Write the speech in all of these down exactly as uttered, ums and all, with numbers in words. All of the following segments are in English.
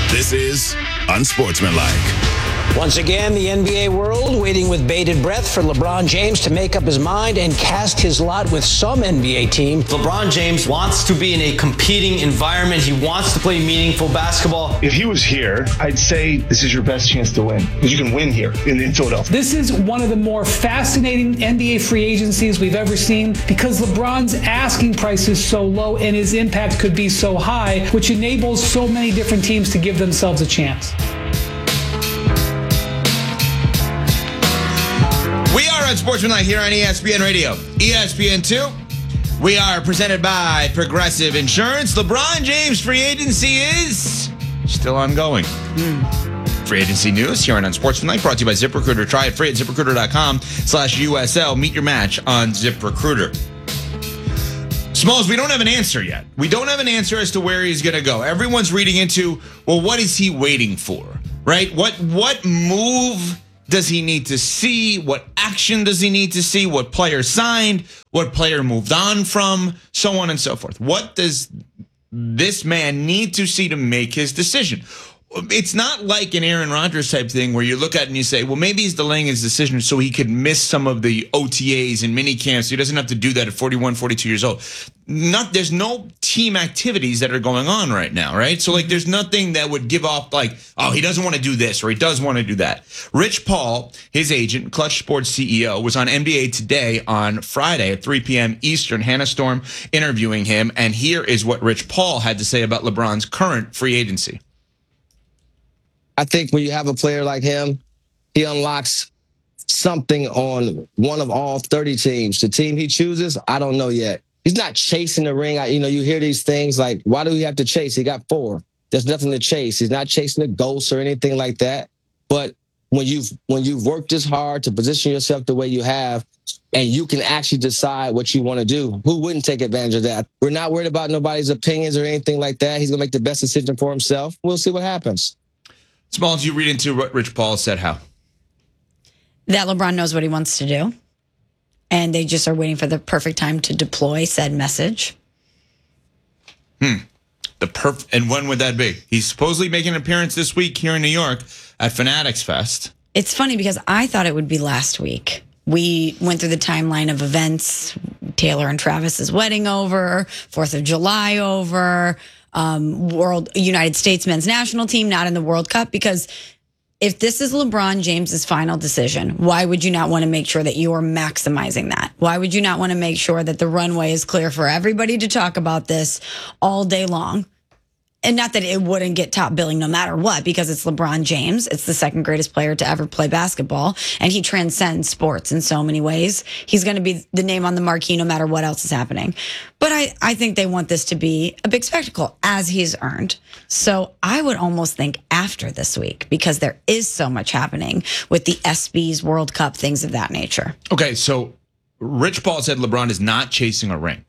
This is Unsportsmanlike. Once again, the N B A world waiting with bated breath for LeBron James to make up his mind and cast his lot with some N B A team. LeBron James wants to be in a competing environment. He wants to play meaningful basketball. If he was here, I'd say this is your best chance to win, because you can win here in, in Philadelphia. This is one of the more fascinating N B A free agencies we've ever seen, because LeBron's asking price is so low and his impact could be so high, which enables so many different teams to give themselves a chance. We are Unsportsmanlike here on E S P N Radio, E S P N two. We are presented by Progressive Insurance. LeBron James free agency is still ongoing. Mm. Free agency news here on Unsportsmanlike, brought to you by ZipRecruiter. Try it free at ZipRecruiter.com slash USL. Meet your match on ZipRecruiter. Smalls, we don't have an answer yet. We don't have an answer as to where he's going to go. Everyone's reading into, well, what is he waiting for, right? What what move does he need to see? What action does he need to see? What player signed? What player moved on from? So on and so forth. What does this man need to see to make his decision? It's not like an Aaron Rodgers type thing where you look at it and you say, well, maybe he's delaying his decision so he could miss some of the O T As and mini camps. So he doesn't have to do that at forty-one, forty-two years old. Not, there's no team activities that are going on right now, right? So, like, there's nothing that would give off, like, oh, he doesn't want to do this or he does want to do that. Rich Paul, his agent, Clutch Sports C E O, was on N B A Today on Friday at three p.m. Eastern. Hannah Storm interviewing him. And here is what Rich Paul had to say about LeBron's current free agency. I think when you have a player like him, he unlocks something on one of all thirty teams. The team he chooses, I don't know yet. He's not chasing the ring. I, you know, you hear these things like, why do we have to chase? He got four. There's nothing to chase. He's not chasing the ghost or anything like that. But when you've when you've worked this hard to position yourself the way you have, and you can actually decide what you want to do, who wouldn't take advantage of that? We're not worried about nobody's opinions or anything like that. He's going to make the best decision for himself. We'll see what happens. Smalls, you read into what Rich Paul said how? That LeBron knows what he wants to do, and they just are waiting for the perfect time to deploy said message. Hmm. The perf- And when would that be? He's supposedly making an appearance this week here in New York at Fanatics Fest. It's funny because I thought it would be last week. We went through the timeline of events, Taylor and Travis's wedding over, fourth of July over, Um, World United States men's national team not in the World Cup, because if this is LeBron James's final decision, why would you not want to make sure that you are maximizing that? Why would you not want to make sure that the runway is clear for everybody to talk about this all day long? And not that it wouldn't get top billing no matter what, because it's LeBron James. It's the second greatest player to ever play basketball, and he transcends sports in so many ways. He's going to be the name on the marquee no matter what else is happening. But I, I think they want this to be a big spectacle, as he's earned. So I would almost think after this week, because there is so much happening with the ESPYs, World Cup, things of that nature. Okay, so Rich Paul said LeBron is not chasing a ring.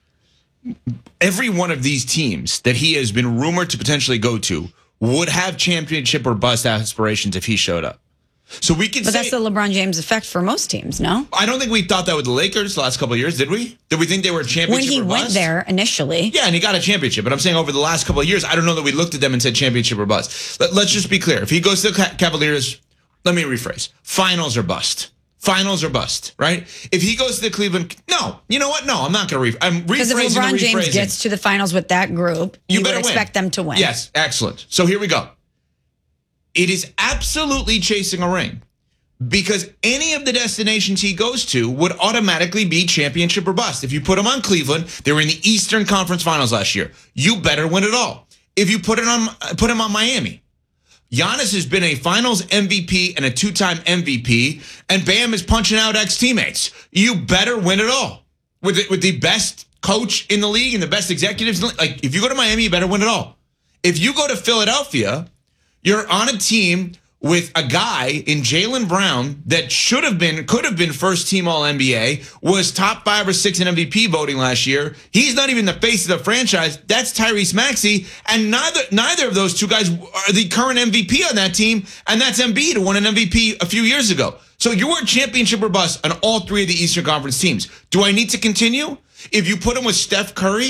Every one of these teams that he has been rumored to potentially go to would have championship or bust aspirations if he showed up. So we could but say, that's the LeBron James effect for most teams, no? I don't think we thought that with the Lakers the last couple of years, did we? Did we think they were a championship When he or bust? went there initially. Yeah, and he got a championship. But I'm saying over the last couple of years, I don't know that we looked at them and said championship or bust. Let, let's just be clear. If he goes to the Cavaliers, let me rephrase. Finals or bust. Finals or bust, right? If he goes to the Cleveland, no. You know what? No, I'm not going to rephrase. I'm rephrasing Because if LeBron James gets to the finals with that group, you, you better would expect win. them to win. Yes, excellent. So here we go. It is absolutely chasing a ring, because any of the destinations he goes to would automatically be championship or bust. If you put him on Cleveland, they were in the Eastern Conference Finals last year. You better win it all. If you put it on, put him on Miami, Giannis has been a finals M V P and a two-time M V P, and Bam is punching out ex-teammates. You better win it all. With the, with the best coach in the league and the best executives in the league. Like, if you go to Miami, you better win it all. If you go to Philadelphia, you're on a team with a guy in Jaylen Brown that should have been, could have been first team all N B A, was top five or six in M V P voting last year. He's not even the face of the franchise. That's Tyrese Maxey. And neither neither of those two guys are the current M V P on that team. And that's Embiid, who won an M V P a few years ago. So you were championship or bust on all three of the Eastern Conference teams. Do I need to continue? If you put him with Steph Curry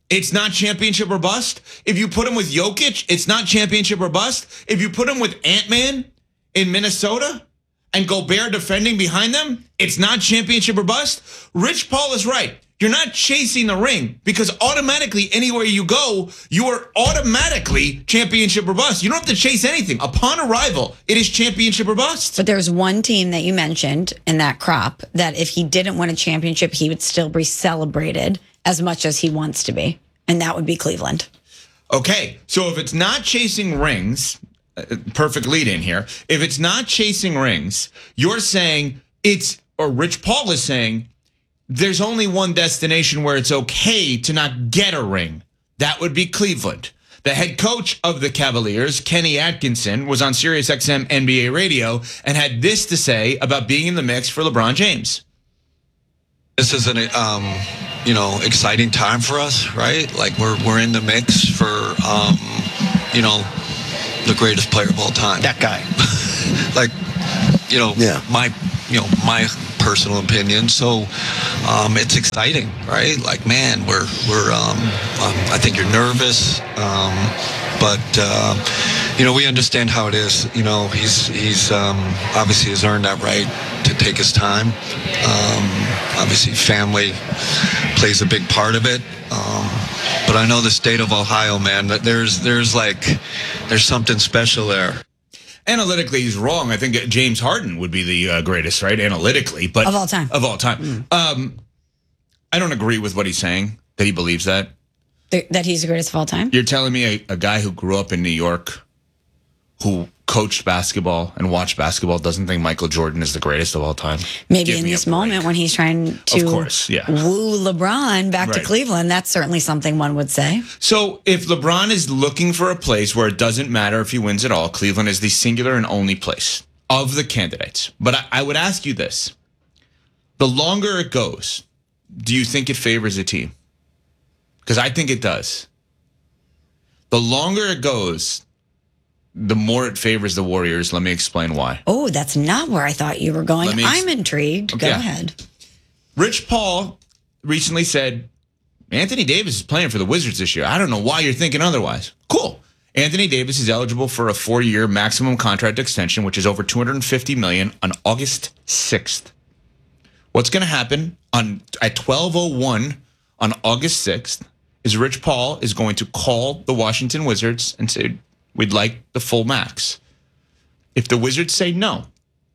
It's not championship or bust. If you put him with Jokic, it's not championship or bust. If you put him with Ant-Man in Minnesota and Gobert defending behind them, it's not championship or bust. Rich Paul is right. You're not chasing the ring because automatically anywhere you go, you are automatically championship or bust. You don't have to chase anything. Upon arrival, it is championship or bust. But there's one team that you mentioned in that crop that if he didn't win a championship, he would still be celebrated as much as he wants to be. And that would be Cleveland. Okay, so if it's not chasing rings, uh, perfect lead in here. If it's not chasing rings, you're saying it's, or Rich Paul is saying, there's only one destination where it's okay to not get a ring. That would be Cleveland. The head coach of the Cavaliers, Kenny Atkinson, was on SiriusXM N B A radio and had this to say about being in the mix for LeBron James. This is an, um, you know, exciting time for us, right? Like we're we're in the mix for, um, you know, the greatest player of all time. That guy. like, you know, yeah. my, you know, my personal opinion. So um, it's exciting, right? Like, man, we're we're. Um, um, I think you're nervous, um, but uh, you know, we understand how it is. You know, he's he's um, obviously has earned that right to take his time. Um, obviously, family plays a big part of it. Um, but I know the state of Ohio, man. That there's there's like there's something special there. Analytically, he's wrong. I think James Harden would be the uh, greatest, right? Analytically, but of all time. Of all time. Mm. Um, I don't agree with what he's saying, that he believes that. The, that he's the greatest of all time? You're telling me a, a guy who grew up in New York, who coached basketball and watched basketball, doesn't think Michael Jordan is the greatest of all time? Maybe Give in me this a break. moment when he's trying to Of course, yeah. woo LeBron back Right. to Cleveland, that's certainly something one would say. So if LeBron is looking for a place where it doesn't matter if he wins at all, Cleveland is the singular and only place of the candidates. But I, I would ask you this. The longer it goes, do you think it favors a team? Because I think it does. The longer it goes, the more it favors the Warriors. Let me explain why. Oh, that's not where I thought you were going. Let me ex- I'm intrigued. Go Yeah. ahead. Rich Paul recently said, Anthony Davis is playing for the Wizards this year. I don't know why you're thinking otherwise. Cool. Anthony Davis is eligible for a four-year maximum contract extension, which is over two hundred fifty million dollars on August sixth. What's going to happen on at twelve oh one on August sixth is Rich Paul is going to call the Washington Wizards and say, we'd like the full max. If the Wizards say no,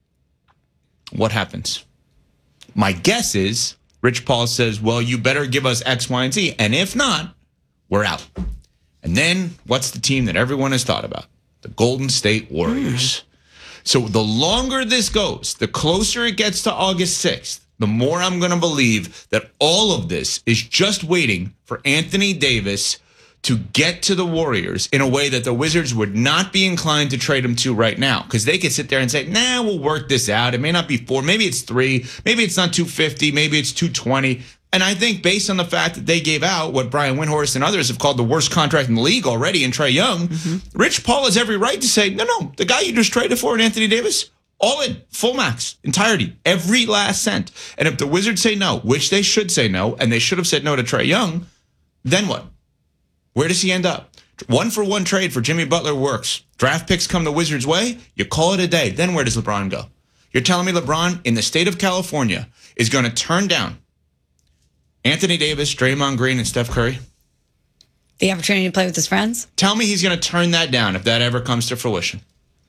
what happens? My guess is Rich Paul says, well, you better give us X, Y, and Z. And if not, we're out. And then what's the team that everyone has thought about? The Golden State Warriors. Mm. So the longer this goes, the closer it gets to August sixth, the more I'm going to believe that all of this is just waiting for Anthony Davis to get to the Warriors in a way that the Wizards would not be inclined to trade him to right now. Because they could sit there and say, nah, we'll work this out. It may not be four, maybe it's three, maybe it's not two fifty, maybe it's two twenty. And I think based on the fact that they gave out what Brian Windhorst and others have called the worst contract in the league already in Trae Young, mm-hmm. Rich Paul has every right to say, no, no, the guy you just traded for in Anthony Davis, all in, full max, entirety, every last cent. And if the Wizards say no, which they should say no, and they should have said no to Trae Young, then what? Where does he end up? One for one trade for Jimmy Butler works. Draft picks come the Wizards' way, you call it a day. Then where does LeBron go? You're telling me LeBron in the state of California is going to turn down Anthony Davis, Draymond Green, and Steph Curry? The opportunity to play with his friends? Tell me he's going to turn that down if that ever comes to fruition.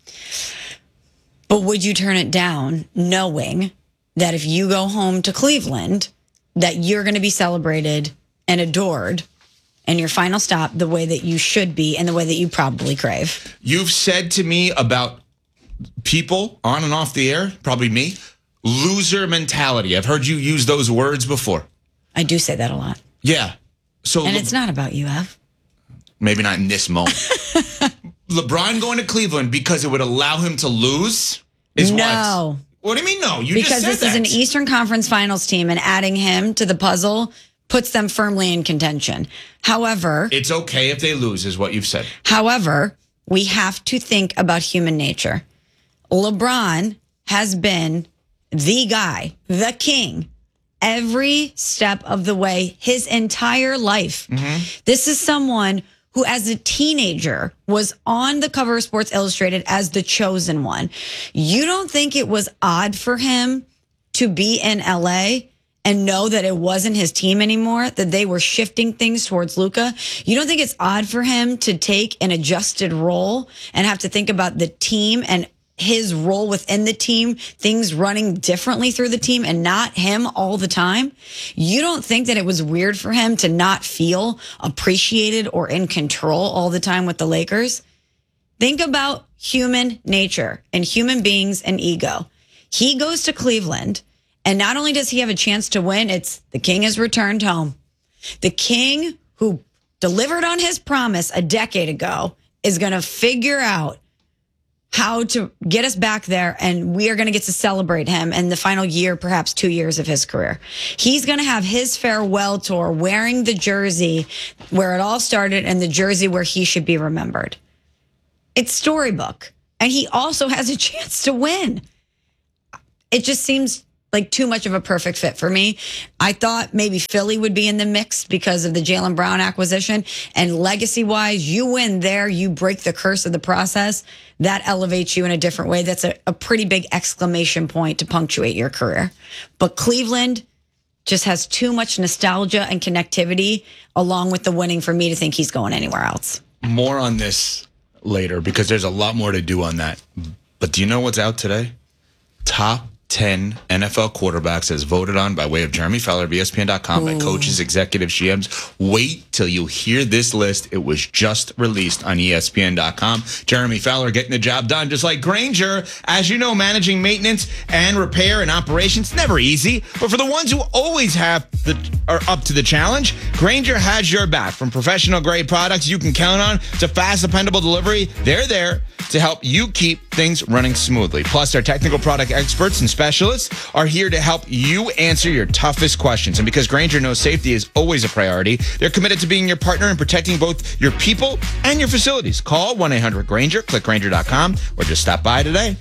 But would you turn it down knowing that if you go home to Cleveland, that you're going to be celebrated and adored and your final stop the way that you should be and the way that you probably crave? You've said to me about people on and off the air, probably me, loser mentality. I've heard you use those words before. I do say that a lot. Yeah. So and Le- it's not about you, Ev. Maybe not in this moment. LeBron going to Cleveland because it would allow him to lose is no. what? What do you mean no? You because just said this that. is an Eastern Conference Finals team, and adding him to the puzzle puts them firmly in contention. However, it's okay if they lose, is what you've said. However, we have to think about human nature. LeBron has been the guy, the king, every step of the way his entire life. Mm-hmm. This is someone who as a teenager was on the cover of Sports Illustrated as the chosen one. You don't think it was odd for him to be in L A and know that it wasn't his team anymore, that they were shifting things towards Luka? You don't think it's odd for him to take an adjusted role and have to think about the team and his role within the team, things running differently through the team and not him all the time? You don't think that it was weird for him to not feel appreciated or in control all the time with the Lakers? Think about human nature and human beings and ego. He goes to Cleveland, and not only does he have a chance to win, it's the king has returned home. The king who delivered on his promise a decade ago is going to figure out how to get us back there, and we are going to get to celebrate him in the final year, perhaps two years of his career. He's going to have his farewell tour wearing the jersey where it all started and the jersey where he should be remembered. It's storybook, and he also has a chance to win. It just seems like too much of a perfect fit for me. I thought maybe Philly would be in the mix because of the Jaylen Brown acquisition. And legacy-wise, you win there, you break the curse of the process. That elevates you in a different way. That's a, a pretty big exclamation point to punctuate your career. But Cleveland just has too much nostalgia and connectivity along with the winning for me to think he's going anywhere else. More on this later because there's a lot more to do on that. But do you know what's out today? Top ten N F L quarterbacks as voted on by way of Jeremy Fowler of E S P N dot com by coaches, executives, G Ms. Wait till you hear this list. It was just released on E S P N dot com. Jeremy Fowler getting the job done, just like Grainger. As you know, managing maintenance and repair and operations, never easy. But for the ones who always have the are up to the challenge, Grainger has your back. From professional grade products you can count on to fast, dependable delivery, they're there to help you keep things running smoothly. Plus, their technical product experts and specialists are here to help you answer your toughest questions. And because Grainger knows safety is always a priority, they're committed to being your partner in protecting both your people and your facilities. Call one eight hundred Grainger, click Grainger dot com, or just stop by today.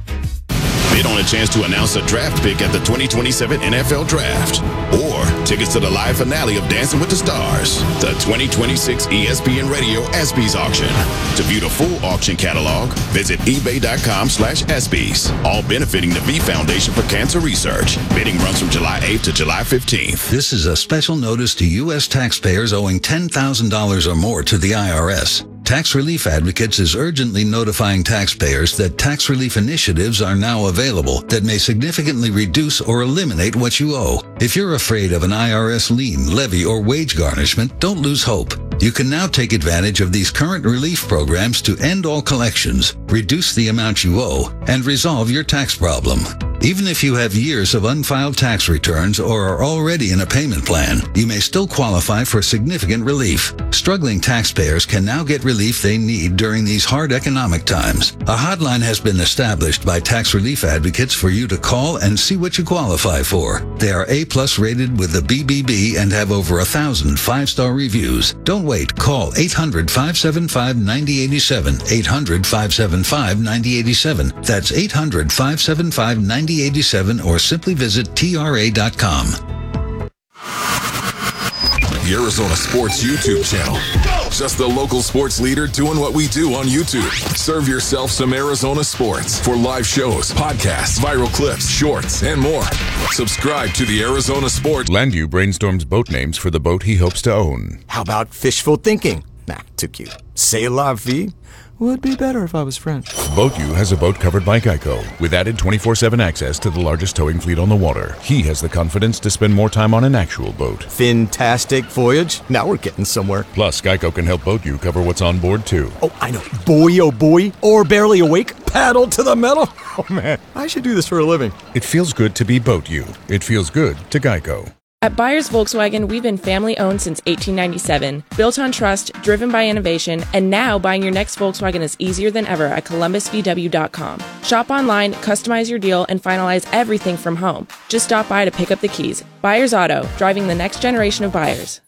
Bid on a chance to announce a draft pick at the twenty twenty-seven N F L Draft. Or tickets to the live finale of Dancing with the Stars, the twenty twenty-six E S P N Radio ESPYs auction. To view the full auction catalog, visit ebay dot com slash ESPYs. All benefiting the V Foundation for Cancer Research. Bidding runs from July eighth to July fifteenth. This is a special notice to U S taxpayers owing ten thousand dollars or more to the I R S. Tax Relief Advocates is urgently notifying taxpayers that tax relief initiatives are now available that may significantly reduce or eliminate what you owe. If you're afraid of an I R S lien, levy, or wage garnishment, don't lose hope. You can now take advantage of these current relief programs to end all collections, reduce the amount you owe, and resolve your tax problem. Even if you have years of unfiled tax returns or are already in a payment plan, you may still qualify for significant relief. Struggling taxpayers can now get relief they need during these hard economic times. A hotline has been established by Tax Relief Advocates for you to call and see what you qualify for. They are A-plus rated with the B B B and have over a thousand five-star reviews. Don't wait. Call eight hundred, five seven five, nine zero eight seven, eight hundred, five seven five, nine zero eight seven. That's eight hundred, five seven five, nine zero eight seven or simply visit T R A dot com. The Arizona Sports YouTube channel. Just the local sports leader doing what we do on YouTube. Serve yourself some Arizona sports for live shows, podcasts, viral clips, shorts, and more. Subscribe to the Arizona Sports. Landu brainstorms boat names for the boat he hopes to own. How about fishful thinking? Nah, too cute. C'est la vie? Would be better if I was French. BoatU has a boat covered by Geico with added twenty-four seven access to the largest towing fleet on the water. He has the confidence to spend more time on an actual boat. Fantastic voyage. Now we're getting somewhere. Plus, Geico can help BoatU cover what's on board, too. Oh, I know. Boy, oh boy. Or barely awake. Paddle to the metal. Oh, man. I should do this for a living. It feels good to be BoatU. It feels good to Geico. At Byers Volkswagen, we've been family-owned since eighteen ninety-seven, built on trust, driven by innovation, and now buying your next Volkswagen is easier than ever at Columbus V W dot com. Shop online, customize your deal, and finalize everything from home. Just stop by to pick up the keys. Byers Auto, driving the next generation of buyers.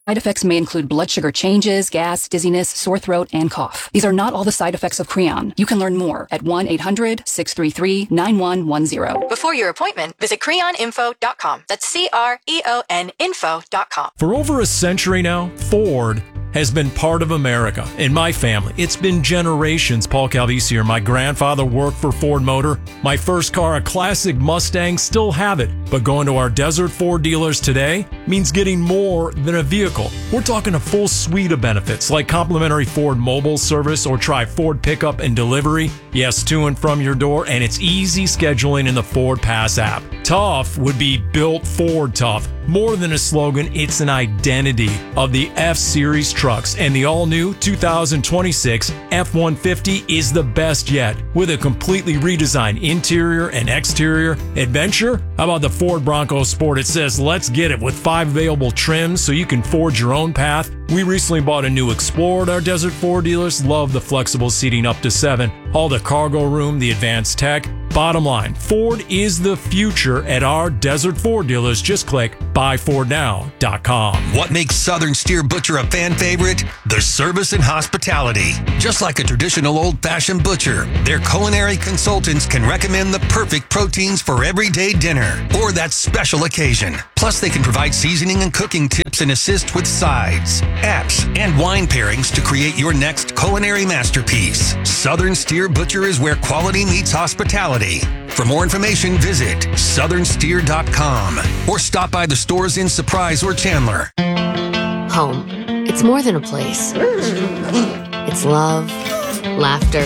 Side effects may include blood sugar changes, gas, dizziness, sore throat, and cough. These are not all the side effects of Creon. You can learn more at one eight hundred six three three nine one one zero. Before your appointment, visit creon info dot com. That's C R E O N info dot com. For over a century now, Ford has been part of America. In my family, it's been generations. Paul Calvisi here. My grandfather worked for Ford Motor. My first car, a classic Mustang, still have it. But going to our Desert Ford dealers today means getting more than a vehicle. We're talking a full suite of benefits like complimentary Ford mobile service or try Ford pickup and delivery. Yes, to and from your door, and it's easy scheduling in the Ford Pass app. Tough would be built Ford tough. More than a slogan, it's an identity of the F-Series trucks, and the all-new two thousand twenty-six F one fifty is the best yet, with a completely redesigned interior and exterior. Adventure? How about the Ford Bronco Sport? It says, let's get it, with five available trims so you can forge your own path. We recently bought a new Explorer at our Desert Ford dealers. Love the flexible seating up to seven, all the cargo room, the advanced tech. Bottom line, Ford is the future at our Desert Ford dealers. Just click buy ford now dot com. What makes Southern Steer Butcher a fan favorite? The service and hospitality. Just like a traditional old-fashioned butcher, their culinary consultants can recommend the perfect proteins for everyday dinner or that special occasion. Plus, they can provide seasoning and cooking tips and assist with sides, apps, and wine pairings to create your next culinary masterpiece. Southern Steer Butcher is where quality meets hospitality. For more information, visit southern steer dot com or stop by the stores in Surprise or Chandler. Home. It's more than a place. It's love, laughter,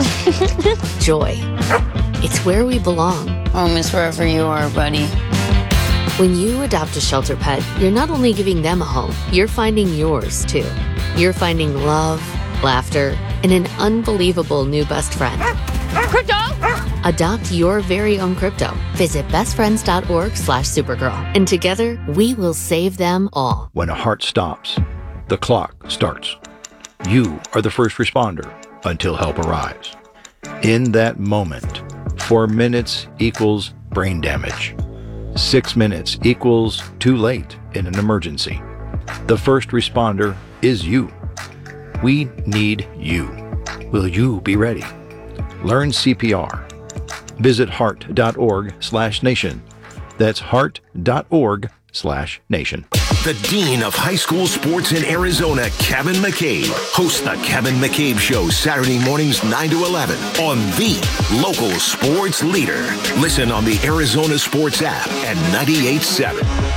joy. It's where we belong. Home is wherever you are, buddy. When you adopt a shelter pet, you're not only giving them a home, you're finding yours too. You're finding love, laughter, and an unbelievable new best friend. Crypto! Adopt your very own crypto. Visit bestfriends.org slash supergirl. And together, we will save them all. When a heart stops, the clock starts. You are the first responder until help arrives. In that moment, four minutes equals brain damage. Six minutes equals too late in an emergency. The first responder is you. We need you. Will you be ready? Learn C P R. Visit heart.org slash nation. That's heart.org slash nation. The Dean of High School Sports in Arizona, Kevin McCabe, hosts the Kevin McCabe Show Saturday mornings nine to eleven on the local sports leader. Listen on the Arizona Sports app at ninety-eight point seven.